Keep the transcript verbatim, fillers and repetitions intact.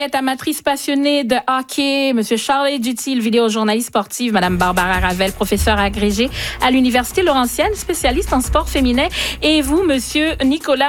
Amatrice passionnée de hockey, Monsieur Charles Dutil, vidéojournaliste sportive, Madame Barbara Ravel, professeure agrégée à l'Université Laurentienne, spécialiste en sport féminin, et vous, Monsieur Nicolas